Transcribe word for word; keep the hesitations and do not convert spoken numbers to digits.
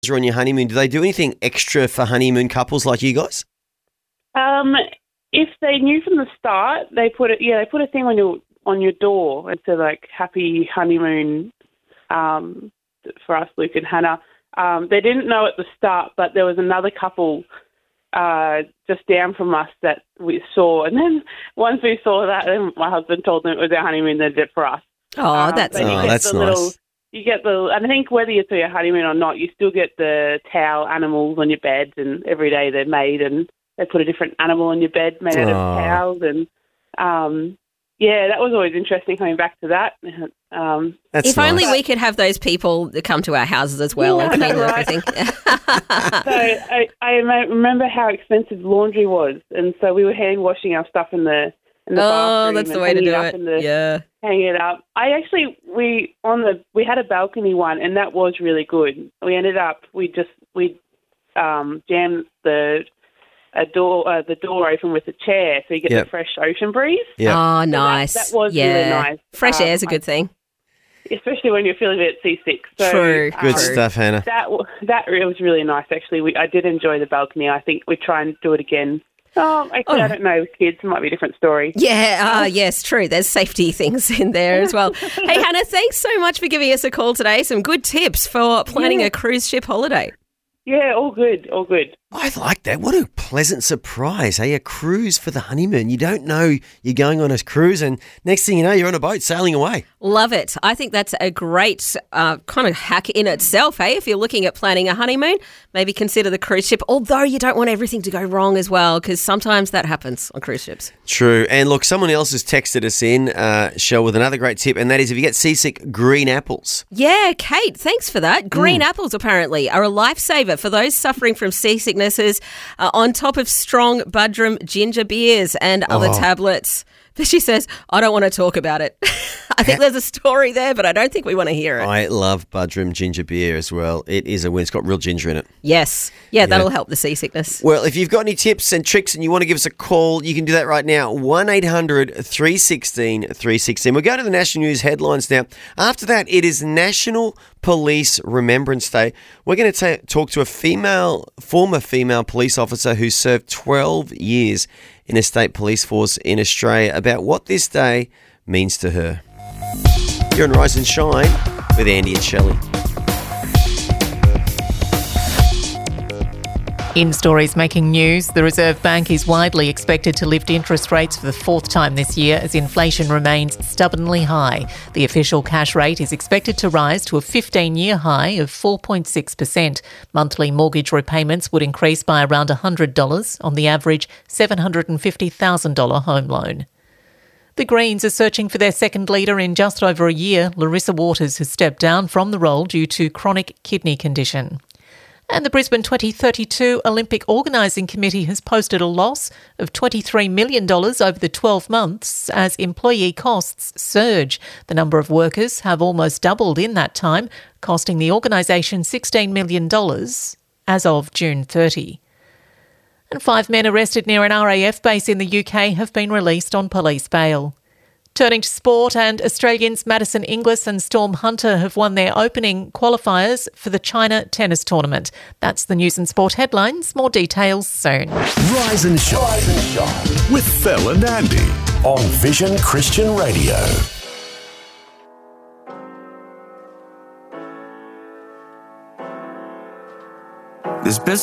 are on your honeymoon, do they do anything extra for honeymoon couples like you guys? Um, if they knew from the start, they put it. Yeah, they put a thing on your on your door and said like "Happy Honeymoon" um, for us, Luke and Hannah. Um, they didn't know at the start, but there was another couple uh, just down from us that we saw, and then once we saw that, then my husband told them it was our honeymoon. They did it for us. Oh, um, that's but you oh, get that's the nice. little, You get the, and I think whether you're to your honeymoon or not, you still get the towel animals on your bed, and every day they're made, and they put a different animal on your bed made out Oh. of towels, and um, yeah, that was always interesting coming back to that. Um, That's if nice. only we could have those people that come to our houses as well Yeah, and clean right. everything. so I, I remember how expensive laundry was, and so we were hand washing our stuff in the in the Oh, bathroom. that's the and way to hanging do up it. in the- Yeah. Hang it up. I actually we on the we had a balcony one, and that was really good. We ended up we just we um, jammed the a door uh, the door open with a chair, so you get Yep. the fresh ocean breeze. Yeah. Oh, that- nice. that was yeah. really nice. Fresh Um, air's a good thing. Especially when you're feeling a bit seasick. So, True. Good um, stuff, Hannah. That w- that re- was really nice. Actually, we I did enjoy the balcony. I think we try and do it again. Oh, actually, Oh. I don't know. With kids, it might be a different story. Yeah, uh, yes, true. There's safety things in there as well. Hey, Hannah, thanks so much for giving us a call today. Some good tips for planning Yeah. a cruise ship holiday. Yeah, all good, all good. I like that. What a pleasant surprise, hey? A cruise for the honeymoon. You don't know you're going on a cruise, and next thing you know, you're on a boat sailing away. Love it. I think that's a great uh, kind of hack in itself, hey? If you're looking at planning a honeymoon, maybe consider the cruise ship, although you don't want everything to go wrong as well, because sometimes that happens on cruise ships. True. And look, someone else has texted us in, uh, Shell, with another great tip, and that is if you get seasick, green apples. Yeah, Kate, thanks for that. Green apples, apparently, are a lifesaver for those suffering from seasicknesses, uh, on top of strong Budrum ginger beers and other Oh. tablets. But she says, I don't want to talk about it. I think there's a story there, but I don't think we want to hear it. I love Budrum ginger beer as well. It is a win. It's got real ginger in it. Yes. Yeah, that'll help the seasickness. Well, if you've got any tips and tricks and you want to give us a call, you can do that right now. one eight hundred three one six three one six. We'll go to the national news headlines now. After that, it is National Police Remembrance Day. We're going to ta- talk to a female, former female police officer who served twelve years in a state police force in Australia about what this day means to her. You're on Rise and Shine with Andy and Shelley. In stories making news, the Reserve Bank is widely expected to lift interest rates for the fourth time this year as inflation remains stubbornly high. The official cash rate is expected to rise to a fifteen-year high of four point six percent. Monthly mortgage repayments would increase by around one hundred dollars on the average seven hundred fifty thousand dollars home loan. The Greens are searching for their second leader in just over a year. Larissa Waters has stepped down from the role due to chronic kidney condition. And the Brisbane twenty thirty-two Olympic Organising Committee has posted a loss of twenty-three million dollars over the twelve months as employee costs surge. The number of workers have almost doubled in that time, costing the organisation sixteen million dollars as of June thirtieth. And five men arrested near an R A F base in the U K have been released on police bail. Turning to sport, and Australians Madison Inglis and Storm Hunter have won their opening qualifiers for the China Tennis Tournament. That's the news and sport headlines. More details soon. Rise and Shine, Rise and Shine. With Phil and Andy on Vision Christian Radio. There's been